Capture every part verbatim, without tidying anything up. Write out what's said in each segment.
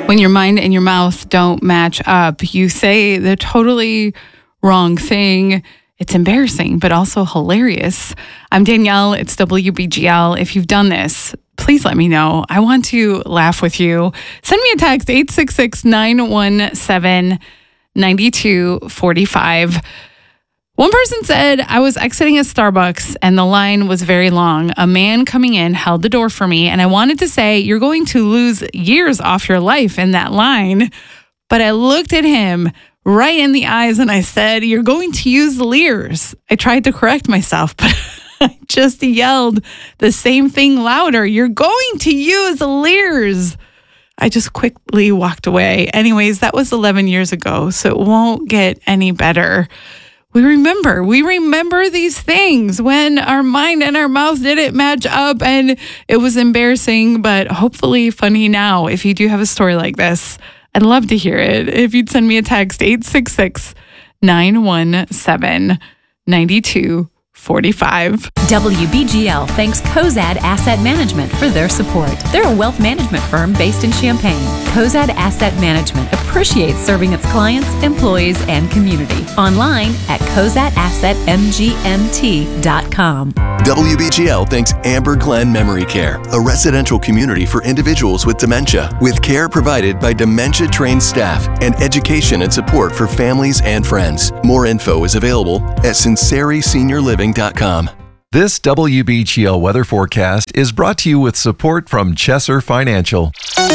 when your mind and your mouth don't match up. You say the totally wrong thing. It's embarrassing, but also hilarious. I'm Danielle. It's W B G L. If you've done this, please let me know. I want to laugh with you. Send me a text, eight six six, nine one seven, nine two four five. One person said, I was exiting a Starbucks and the line was very long. A man coming in held the door for me, and I wanted to say, you're going to lose years off your life in that line. But I looked at him right in the eyes and I said, you're going to use Lears. I tried to correct myself, but I just yelled the same thing louder. You're going to use Lears. I just quickly walked away. Anyways, that was eleven years ago, so it won't get any better. We remember, we remember these things when our mind and our mouth didn't match up and it was embarrassing, but hopefully funny now. If you do have a story like this, I'd love to hear it. If you'd send me a text, eight six six, nine one seven, nine two four five. W B G L thanks Cozad Asset Management for their support. They're a wealth management firm based in Champaign. Cozad Asset Management appreciates serving its clients, employees, and community. Online at cozad asset m g m t dot com. W B G L thanks Amber Glen Memory Care, a residential community for individuals with dementia, with care provided by dementia-trained staff and education and support for families and friends. More info is available at sinceri senior living dot com. This W B G L weather forecast is brought to you with support from Chesser Financial.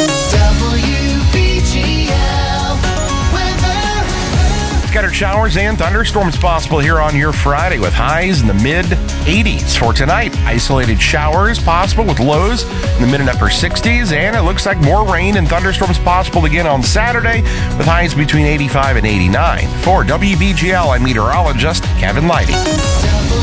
Scattered showers and thunderstorms possible here on your Friday with highs in the mid eighties. For tonight, isolated showers possible with lows in the mid and upper sixties, and it looks like more rain and thunderstorms possible again on Saturday with highs between eighty-five and eighty-nine. For W B G L, I'm meteorologist Kevin Lighty.